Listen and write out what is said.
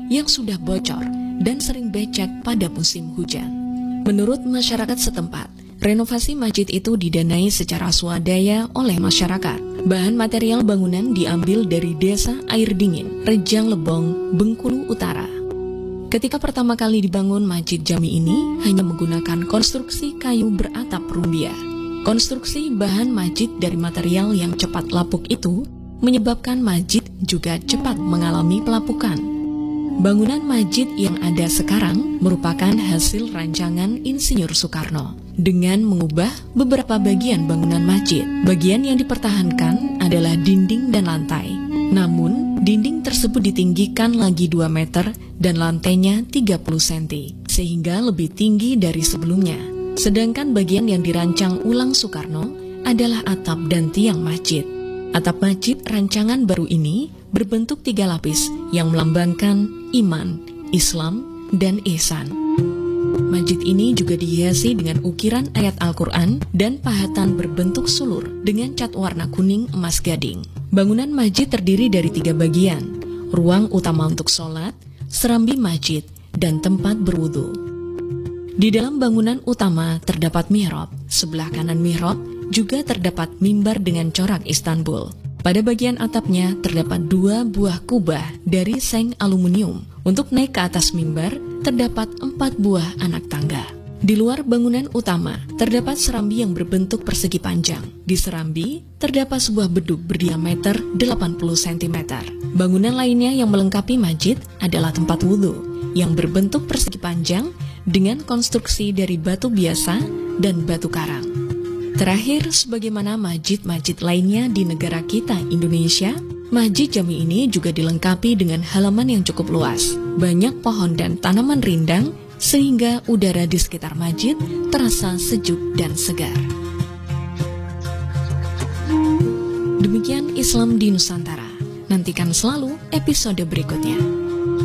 yang sudah bocor dan sering becek pada musim hujan. Menurut masyarakat setempat, renovasi masjid itu didanai secara swadaya oleh masyarakat. Bahan material bangunan diambil dari Desa Air Dingin, Rejang Lebong, Bengkulu Utara. Ketika pertama kali dibangun, Masjid Jami ini hanya menggunakan konstruksi kayu beratap rumbia. Konstruksi bahan masjid dari material yang cepat lapuk itu menyebabkan masjid juga cepat mengalami pelapukan. Bangunan masjid yang ada sekarang merupakan hasil rancangan Insinyur Soekarno dengan mengubah beberapa bagian bangunan masjid. Bagian yang dipertahankan adalah dinding dan lantai. Namun, dinding tersebut ditinggikan lagi 2 meter dan lantainya 30 cm, sehingga lebih tinggi dari sebelumnya. Sedangkan bagian yang dirancang ulang Soekarno adalah atap dan tiang masjid. Atap masjid rancangan baru ini berbentuk 3 lapis yang melambangkan iman, Islam, dan ihsan. Masjid ini juga dihiasi dengan ukiran ayat Al-Quran dan pahatan berbentuk sulur dengan cat warna kuning emas gading. Bangunan masjid terdiri dari 3 bagian, ruang utama untuk sholat, serambi masjid, dan tempat berwudu. Di dalam bangunan utama terdapat mihrab, sebelah kanan mihrab juga terdapat mimbar dengan corak Istanbul. Pada bagian atapnya terdapat 2 buah kubah dari seng aluminium. Untuk naik ke atas mimbar terdapat 4 buah anak tangga. Di luar bangunan utama terdapat serambi yang berbentuk persegi panjang. Di serambi terdapat sebuah beduk berdiameter 80 cm. Bangunan lainnya yang melengkapi masjid adalah tempat wudhu yang berbentuk persegi panjang dengan konstruksi dari batu biasa dan batu karang. Terakhir, sebagaimana masjid-masjid lainnya di negara kita Indonesia, Masjid Jami ini juga dilengkapi dengan halaman yang cukup luas, banyak pohon dan tanaman rindang, sehingga udara di sekitar masjid terasa sejuk dan segar. Demikian Islam di Nusantara. Nantikan selalu episode berikutnya.